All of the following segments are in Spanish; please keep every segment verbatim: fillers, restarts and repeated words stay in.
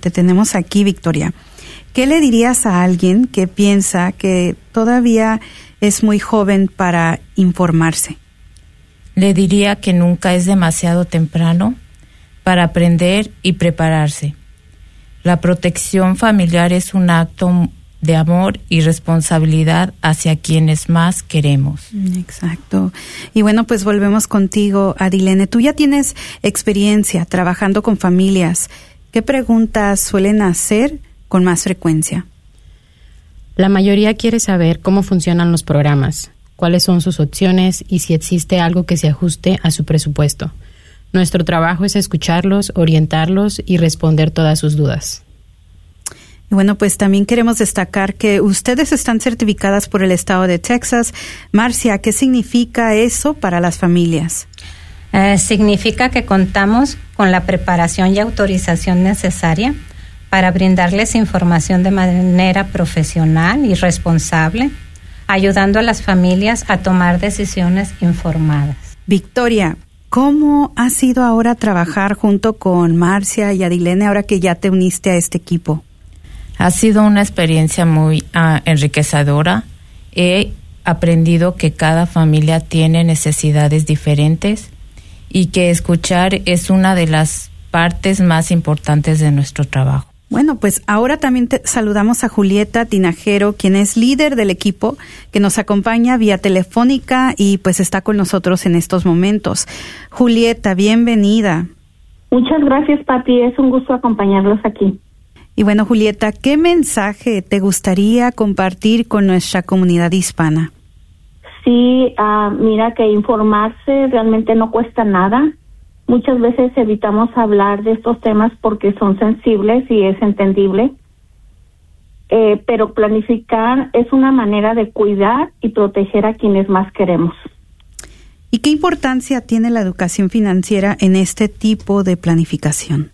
Te tenemos aquí, Victoria. ¿Qué le dirías a alguien que piensa que todavía es muy joven para informarse? Le diría que nunca es demasiado temprano para aprender y prepararse. La protección familiar es un acto de amor y responsabilidad hacia quienes más queremos. Exacto. Y bueno, pues volvemos contigo, Adilene. Tú ya tienes experiencia trabajando con familias. ¿Qué preguntas suelen hacer con más frecuencia? La mayoría quiere saber cómo funcionan los programas, cuáles son sus opciones y si existe algo que se ajuste a su presupuesto. Nuestro trabajo es escucharlos, orientarlos y responder todas sus dudas. Y bueno, pues también queremos destacar que ustedes están certificadas por el estado de Texas. Marcia, ¿qué significa eso para las familias? Eh, significa que contamos con la preparación y autorización necesaria para brindarles información de manera profesional y responsable, ayudando a las familias a tomar decisiones informadas. Victoria, ¿cómo ha sido ahora trabajar junto con Marcia y Adilene ahora que ya te uniste a este equipo? Ha sido una experiencia muy uh, enriquecedora. He aprendido que cada familia tiene necesidades diferentes y que escuchar es una de las partes más importantes de nuestro trabajo. Bueno, pues ahora también te saludamos a Julieta Tinajero, quien es líder del equipo, que nos acompaña vía telefónica y pues está con nosotros en estos momentos. Julieta, bienvenida. Muchas gracias, Pati. Es un gusto acompañarlos aquí. Y bueno, Julieta, ¿qué mensaje te gustaría compartir con nuestra comunidad hispana? Sí, uh, mira que informarse realmente no cuesta nada. Muchas veces evitamos hablar de estos temas porque son sensibles y es entendible. Eh, pero planificar es una manera de cuidar y proteger a quienes más queremos. ¿Y qué importancia tiene la educación financiera en este tipo de planificación?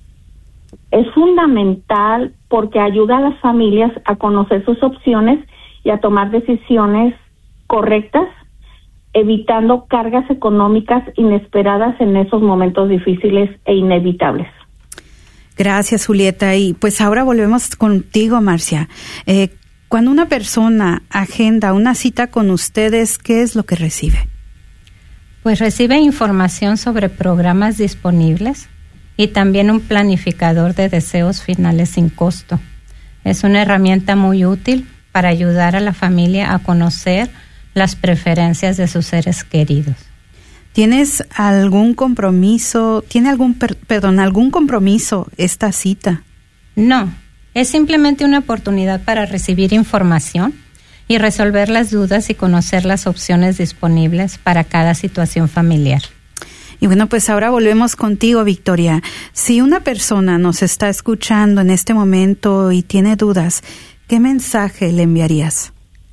Es fundamental porque ayuda a las familias a conocer sus opciones y a tomar decisiones correctas, evitando cargas económicas inesperadas en esos momentos difíciles e inevitables. Gracias, Julieta. Y pues ahora volvemos contigo, Marcia. Eh, cuando una persona agenda una cita con ustedes, ¿qué es lo que recibe? Pues recibe información sobre programas disponibles y también un planificador de deseos finales sin costo. Es una herramienta muy útil para ayudar a la familia a conocer las preferencias de sus seres queridos. ¿Tienes algún compromiso, tiene algún, per, perdón, algún compromiso esta cita? No, es simplemente una oportunidad para recibir información y resolver las dudas y conocer las opciones disponibles para cada situación familiar. Y bueno, pues ahora volvemos contigo, Victoria. Si una persona nos está escuchando en este momento y tiene dudas, ¿qué mensaje le enviarías?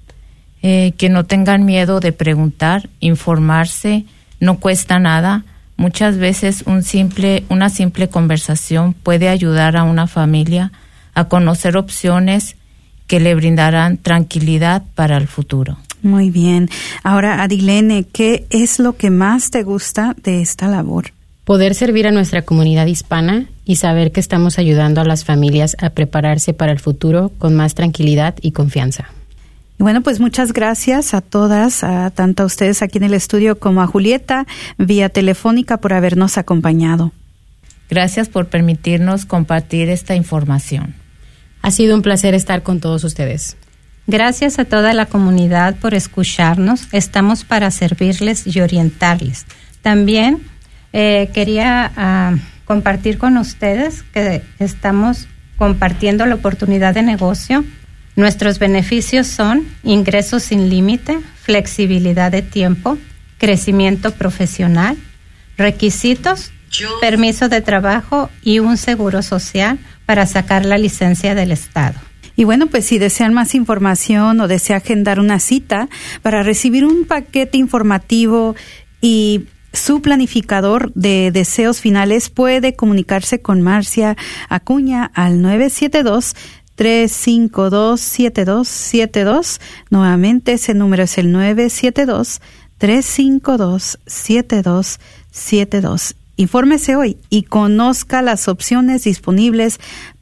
Eh, que no tengan miedo de preguntar, informarse, no cuesta nada. Muchas veces un simple, una simple conversación puede ayudar a una familia a conocer opciones que le brindarán tranquilidad para el futuro. Muy bien. Ahora, Adilene, ¿qué es lo que más te gusta de esta labor? Poder servir a nuestra comunidad hispana y saber que estamos ayudando a las familias a prepararse para el futuro con más tranquilidad y confianza. Y bueno, pues muchas gracias a todas, a tanto a ustedes aquí en el estudio como a Julieta vía telefónica por habernos acompañado. Gracias por permitirnos compartir esta información. Ha sido un placer estar con todos ustedes. Gracias a toda la comunidad por escucharnos. Estamos para servirles y orientarles. También eh, quería uh, compartir con ustedes que estamos compartiendo la oportunidad de negocio. Nuestros beneficios son ingresos sin límite, flexibilidad de tiempo, crecimiento profesional, requisitos, Yo. permiso de trabajo y un seguro social para sacar la licencia del Estado. Y bueno, pues si desean más información o desea agendar una cita para recibir un paquete informativo y su planificador de deseos finales, puede comunicarse con Marcia Acuña al nueve siete dos, tres cinco dos, siete dos siete dos. Nuevamente, ese número es el nueve siete dos, tres cinco dos, siete dos siete dos. Infórmese hoy y conozca las opciones disponibles